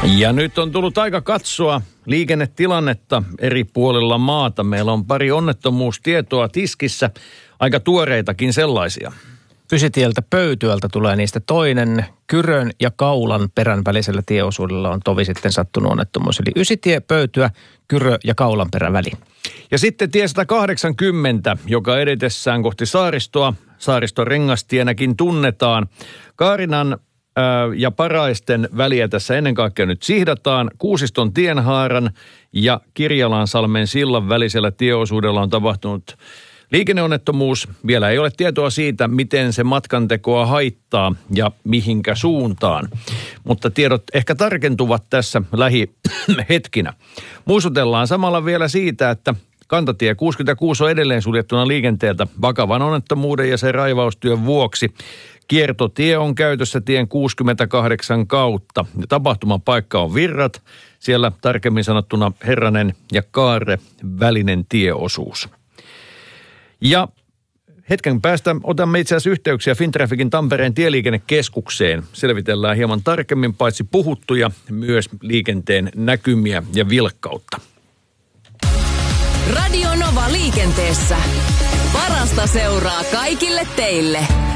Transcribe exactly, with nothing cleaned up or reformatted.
Ja nyt on tullut aika katsoa liikennetilannetta eri puolilla maata. Meillä on pari onnettomuustietoa tiskissä, aika tuoreitakin sellaisia. Ysitieltä Pöytyältä tulee niistä toinen. Kyrön ja Kaulan perän välisellä tieosuudella on tovi sitten sattunut onnettomuus. Eli Ysitie, Pöytyä, Kyrö ja Kaulan perän väli. Ja sitten tie sata kahdeksankymmentä, joka edetessään kohti saaristoa, saariston rengastienäkin tunnetaan. Kaarinan ja Paraisten väliä tässä ennen kaikkea nyt sihdataan. Kuusiston tienhaaran ja Kirjalansalmen sillan välisellä tieosuudella on tapahtunut liikenneonnettomuus. Vielä ei ole tietoa siitä, miten se matkantekoa haittaa ja mihinkä suuntaan. Mutta tiedot ehkä tarkentuvat tässä lähihetkinä. Muistutellaan samalla vielä siitä, että kantatie kuusikymmentäkuusi on edelleen suljettuna liikenteeltä vakavan onnettomuuden ja sen raivaustyön vuoksi. Kiertotie on käytössä tien kuusikymmentäkahdeksan kautta. Tapahtumapaikka on Virrat, siellä tarkemmin sanottuna Herranen ja Kaare välinen tieosuus. Ja hetken päästä otamme itse asiassa yhteyksiä Fintrafficin Tampereen tieliikennekeskukseen. Selvitellään hieman tarkemmin paitsi puhuttuja, myös liikenteen näkymiä ja vilkkautta. Radio Nova liikenteessä. Parasta seuraa kaikille teille.